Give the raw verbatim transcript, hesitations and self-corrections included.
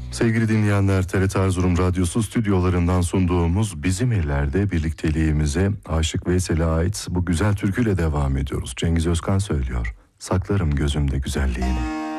Sevgili dinleyenler, T R T Erzurum Radyosu stüdyolarından sunduğumuz Bizim Ellerde birlikteliğimize Aşık Veysel'e ait bu güzel türküyle devam ediyoruz. Cengiz Özkan söylüyor. Saklarım gözümde güzelliğini.